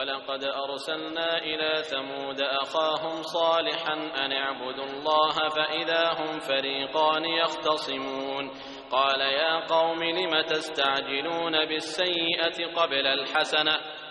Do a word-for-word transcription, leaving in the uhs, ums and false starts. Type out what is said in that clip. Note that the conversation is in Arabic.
ولقد أرسلنا إلى ثمود أخاهم صالحا أن اعبدوا الله فإذا هم فريقان يختصمون قال يا قوم لم تستعجلون بالسيئة قبل الحسنة